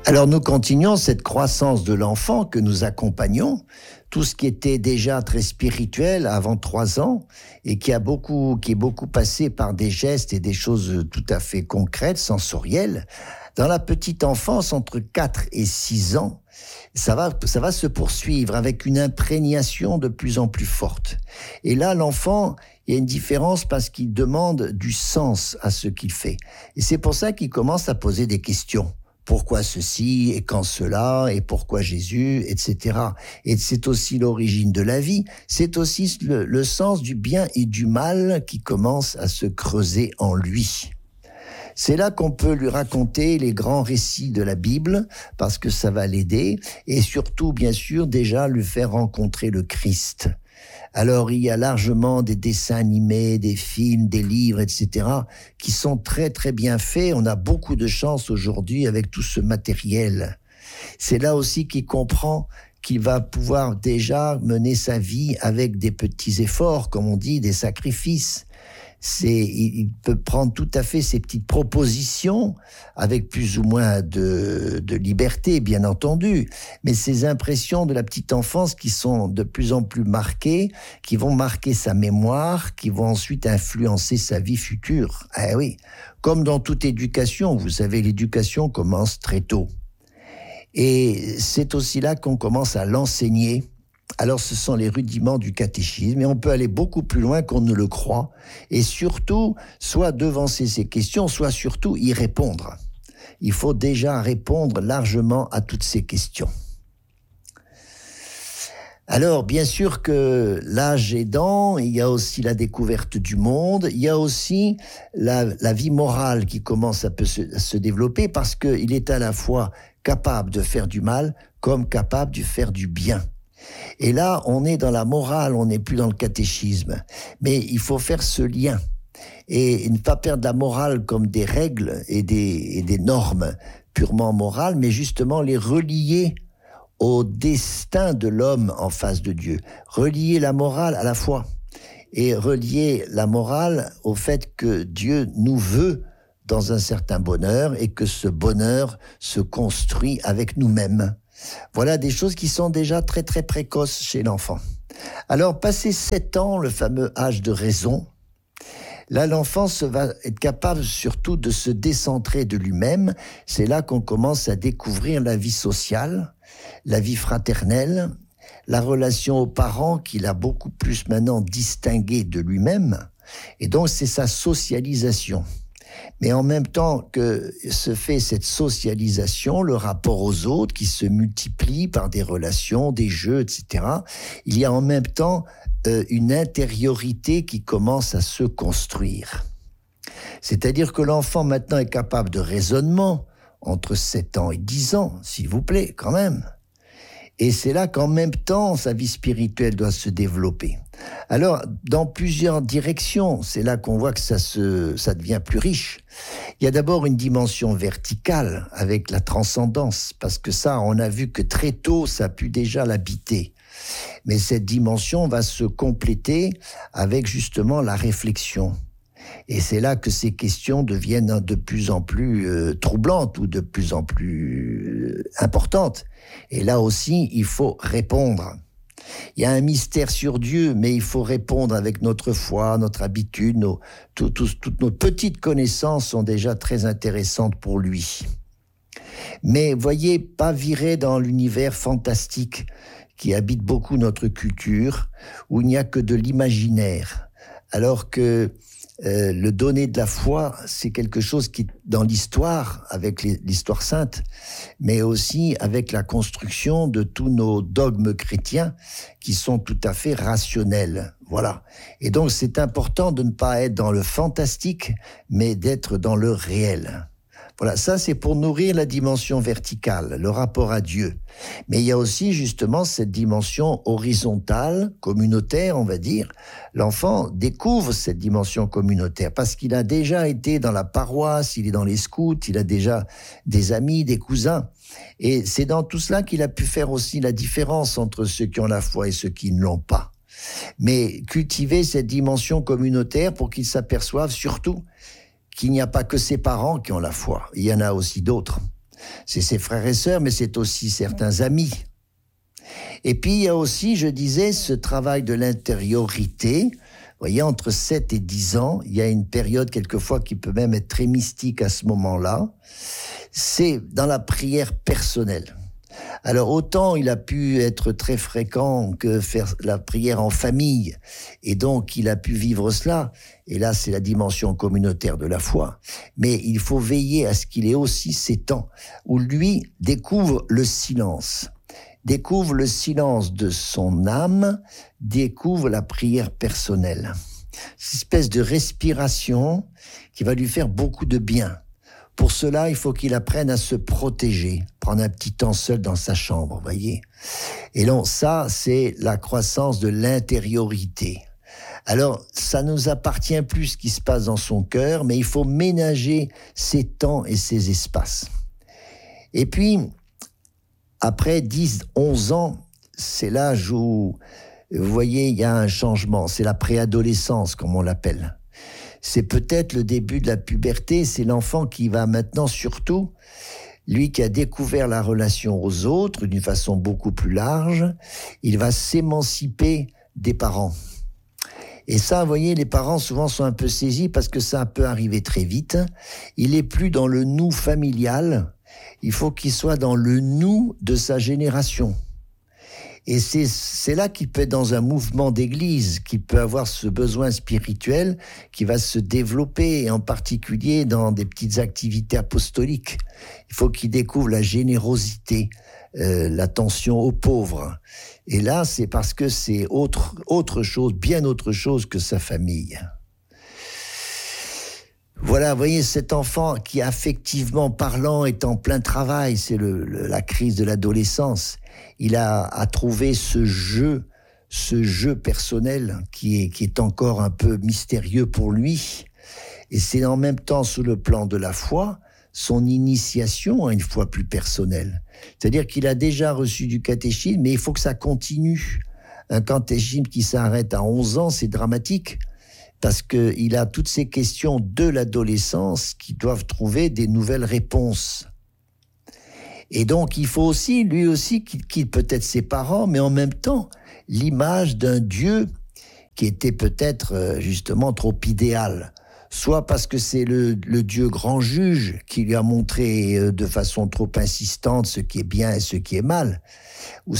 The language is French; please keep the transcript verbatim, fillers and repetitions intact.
Alors nous continuons cette croissance de l'enfant que nous accompagnons, tout ce qui était déjà très spirituel avant trois ans et qui a beaucoup, qui est beaucoup passé par des gestes et des choses tout à fait concrètes, sensorielles. Dans la petite enfance, entre quatre et six ans, ça va, ça va se poursuivre avec une imprégnation de plus en plus forte. Et là, l'enfant, il y a une différence parce qu'il demande du sens à ce qu'il fait. Et c'est pour ça qu'il commence à poser des questions. Pourquoi ceci et quand cela et pourquoi Jésus, et cetera. Et c'est aussi l'origine de la vie, c'est aussi le, le sens du bien et du mal qui commence à se creuser en lui. C'est là qu'on peut lui raconter les grands récits de la Bible, parce que ça va l'aider, et surtout, bien sûr, déjà lui faire rencontrer le Christ. Alors, il y a largement des dessins animés, des films, des livres, et cetera, qui sont très, très bien faits. On a beaucoup de chance aujourd'hui avec tout ce matériel. C'est là aussi qu'il comprend qu'il va pouvoir déjà mener sa vie avec des petits efforts, comme on dit, des sacrifices. C'est, il peut prendre tout à fait ces petites propositions avec plus ou moins de, de liberté, bien entendu, mais ces impressions de la petite enfance qui sont de plus en plus marquées, qui vont marquer sa mémoire, qui vont ensuite influencer sa vie future. Ah oui, comme dans toute éducation, vous savez, l'éducation commence très tôt. Et c'est aussi là qu'on commence à l'enseigner. Alors ce sont les rudiments du catéchisme et on peut aller beaucoup plus loin qu'on ne le croit et surtout soit devancer ces questions, soit surtout y répondre. Il faut déjà répondre largement à toutes ces questions. Alors bien sûr que l'âge aidant, il y a aussi la découverte du monde, il y a aussi la, la vie morale qui commence à, peu se, à se développer parce qu'il est à la fois capable de faire du mal comme capable de faire du bien. Et là, on est dans la morale, on n'est plus dans le catéchisme. Mais il faut faire ce lien. Et ne pas perdre la morale comme des règles et des, et des normes purement morales, mais justement les relier au destin de l'homme en face de Dieu. Relier la morale à la foi. Et relier la morale au fait que Dieu nous veut dans un certain bonheur et que ce bonheur se construit avec nous-mêmes. Voilà des choses qui sont déjà très très précoces chez l'enfant. Alors, passé sept ans, le fameux âge de raison, là l'enfant va être capable surtout de se décentrer de lui-même. C'est là qu'on commence à découvrir la vie sociale, la vie fraternelle, la relation aux parents qu'il a beaucoup plus maintenant distinguée de lui-même. Et donc c'est sa socialisation. Mais en même temps que se fait cette socialisation, le rapport aux autres qui se multiplie par des relations, des jeux, et cetera, il y a en même temps euh, une intériorité qui commence à se construire. C'est-à-dire que l'enfant maintenant est capable de raisonnement entre sept ans et dix ans, s'il vous plaît, quand même. Et c'est là qu'en même temps, sa vie spirituelle doit se développer. Alors, dans plusieurs directions, c'est là qu'on voit que ça, se, ça devient plus riche. Il y a d'abord une dimension verticale avec la transcendance, parce que ça, on a vu que très tôt, ça a pu déjà l'habiter. Mais cette dimension va se compléter avec justement la réflexion. Et c'est là que ces questions deviennent de plus en plus euh, troublantes ou de plus en plus euh, importantes. Et là aussi, il faut répondre. Il y a un mystère sur Dieu, mais il faut répondre avec notre foi, notre habitude, nos, tout, tout, toutes nos petites connaissances sont déjà très intéressantes pour lui. Mais voyez, pas virer dans l'univers fantastique qui habite beaucoup notre culture, où il n'y a que de l'imaginaire, alors que Euh, le donner de la foi, c'est quelque chose qui, dans l'histoire, avec les, l'histoire sainte, mais aussi avec la construction de tous nos dogmes chrétiens qui sont tout à fait rationnels. Voilà. Et donc, c'est important de ne pas être dans le fantastique, mais d'être dans le réel. Voilà, ça c'est pour nourrir la dimension verticale, le rapport à Dieu. Mais il y a aussi justement cette dimension horizontale, communautaire, on va dire. L'enfant découvre cette dimension communautaire parce qu'il a déjà été dans la paroisse, il est dans les scouts, il a déjà des amis, des cousins. Et c'est dans tout cela qu'il a pu faire aussi la différence entre ceux qui ont la foi et ceux qui ne l'ont pas. Mais cultiver cette dimension communautaire pour qu'ils s'aperçoivent surtout qu'il n'y a pas que ses parents qui ont la foi, il y en a aussi d'autres. C'est ses frères et sœurs, mais c'est aussi certains amis. Et puis, il y a aussi, je disais, ce travail de l'intériorité. Vous voyez, entre sept et dix ans, il y a une période quelquefois qui peut même être très mystique à ce moment-là. C'est dans la prière personnelle. Alors, autant il a pu être très fréquent que faire la prière en famille, et donc il a pu vivre cela, et là c'est la dimension communautaire de la foi, mais il faut veiller à ce qu'il ait aussi ces temps où lui découvre le silence, découvre le silence de son âme, découvre la prière personnelle. Cette espèce de respiration qui va lui faire beaucoup de bien. Pour cela, il faut qu'il apprenne à se protéger, prendre un petit temps seul dans sa chambre, vous voyez. Et donc ça, c'est la croissance de l'intériorité. Alors, ça nous appartient plus ce qui se passe dans son cœur, mais il faut ménager ces temps et ces espaces. Et puis, après dix, onze ans, c'est l'âge où, vous voyez, il y a un changement. C'est la préadolescence, comme on l'appelle. C'est peut-être le début de la puberté, c'est l'enfant qui va maintenant surtout, lui qui a découvert la relation aux autres d'une façon beaucoup plus large, il va s'émanciper des parents. Et ça, vous voyez, les parents souvent sont un peu saisis parce que ça peut arriver très vite. Il n'est plus dans le nous familial, il faut qu'il soit dans le nous de sa génération. Et c'est, c'est là qu'il peut être dans un mouvement d'église, qu'il peut avoir ce besoin spirituel qui va se développer, et en particulier dans des petites activités apostoliques. Il faut qu'il découvre la générosité, euh, l'attention aux pauvres. Et là, c'est parce que c'est autre, autre chose, bien autre chose que sa famille. Voilà, vous voyez, cet enfant qui, affectivement parlant, est en plein travail, c'est le, le, la crise de l'adolescence. Il a, a trouvé ce jeu, ce jeu personnel qui est, qui est encore un peu mystérieux pour lui. Et c'est en même temps, sous le plan de la foi, son initiation à une foi plus personnelle. C'est-à-dire qu'il a déjà reçu du catéchisme, mais il faut que ça continue. Un catéchisme qui s'arrête à onze ans, c'est dramatique. Parce qu'il a toutes ces questions de l'adolescence qui doivent trouver des nouvelles réponses. Et donc, il faut aussi, lui aussi, qu'il quitte peut-être ses parents, mais en même temps, l'image d'un Dieu qui était peut-être justement trop idéal. Soit parce que c'est le, le Dieu grand juge qui lui a montré de façon trop insistante ce qui est bien et ce qui est mal, ou